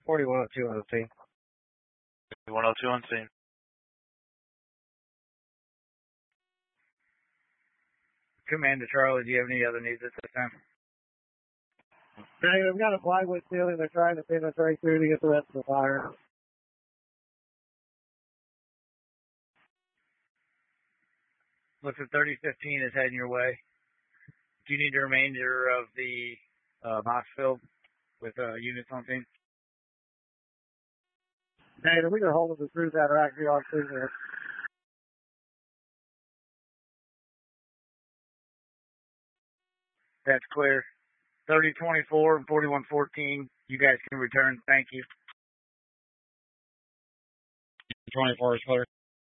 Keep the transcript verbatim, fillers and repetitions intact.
forty-one oh two on the scene. forty-one oh two on scene. Commander Charlie, do you have any other needs at this time? Hey, we've got a plywood ceiling. They're trying to penetrate through to get the rest of the fire. Looks like thirty fifteen is heading your way. Do you need the remainder of the uh, box filled with uh, units on scene? Hey, we are holding the crews that are actually on scene here. That's clear. thirty twenty-four and forty-one fourteen, you guys can return. Thank you. twenty-four is clear.